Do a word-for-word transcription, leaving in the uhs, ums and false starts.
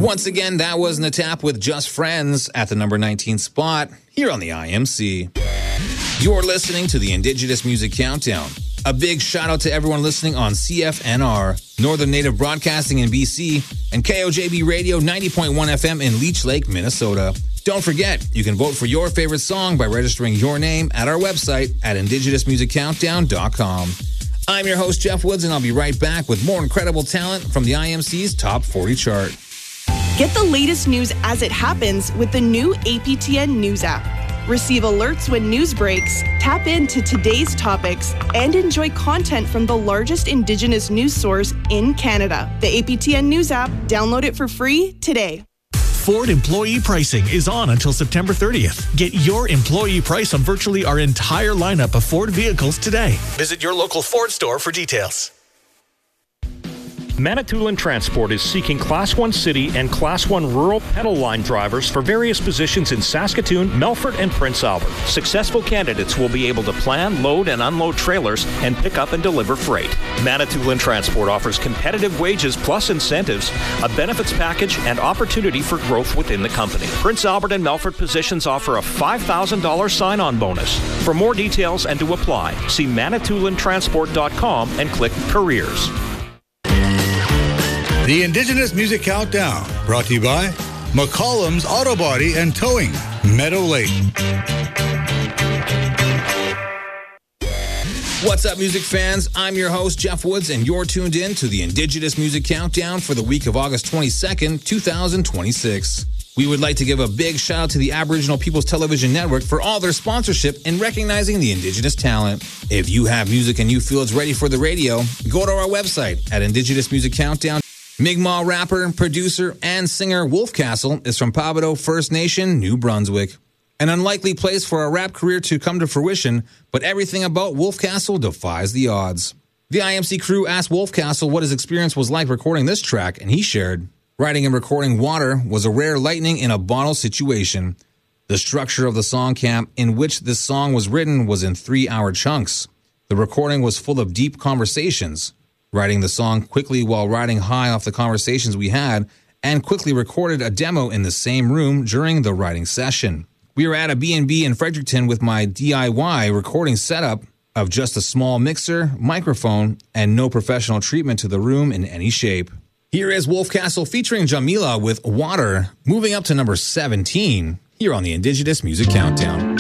Once again, that was Natap with Just Friends at the number nineteen spot here on the I M C. You're listening to the Indigenous Music Countdown. A big shout out to everyone listening on C F N R, Northern Native Broadcasting in B C, and K O J B Radio ninety point one F M in Leech Lake, Minnesota. Don't forget, you can vote for your favorite song by registering your name at our website at indigenous music countdown dot com. I'm your host, Jeff Woods, and I'll be right back with more incredible talent from the I M C's Top forty chart. Get the latest news as it happens with the new A P T N News app. Receive alerts when news breaks, tap into today's topics, and enjoy content from the largest Indigenous news source in Canada. The A P T N News app, download it for free today. Ford employee pricing is on until September thirtieth. Get your employee price on virtually our entire lineup of Ford vehicles today. Visit your local Ford store for details. Manitoulin Transport is seeking Class one City and Class one Rural pedal line drivers for various positions in Saskatoon, Melfort, and Prince Albert. Successful candidates will be able to plan, load, and unload trailers and pick up and deliver freight. Manitoulin Transport offers competitive wages plus incentives, a benefits package, and opportunity for growth within the company. Prince Albert and Melfort positions offer a five thousand dollars sign-on bonus. For more details and to apply, see manitoulin transport dot com and click Careers. The Indigenous Music Countdown, brought to you by McCollum's Auto Body and Towing, Meadow Lake. What's up, music fans? I'm your host, Jeff Woods, and you're tuned in to the Indigenous Music Countdown for the week of August twenty-second, twenty twenty-six. We would like to give a big shout out to the Aboriginal People's Television Network for all their sponsorship in recognizing the Indigenous talent. If you have music and you feel it's ready for the radio, go to our website at Indigenous Music Countdown. Mi'kmaq rapper, producer, and singer Wolf Castle is from Pabido First Nation, New Brunswick. An unlikely place for a rap career to come to fruition, but everything about Wolf Castle defies the odds. The I M C crew asked Wolf Castle what his experience was like recording this track, and he shared, "Writing and recording Water was a rare lightning in a bottle situation. The structure of the song camp in which this song was written was in three-hour chunks. The recording was full of deep conversations. Writing the song quickly while riding high off the conversations we had, and quickly recorded a demo in the same room during the writing session. We were at a B and B in Fredericton with my D I Y recording setup of just a small mixer, microphone, and no professional treatment to the room in any shape." Here is Wolf Castle featuring Jamila with Water, moving up to number seventeen here on the Indigenous Music Countdown.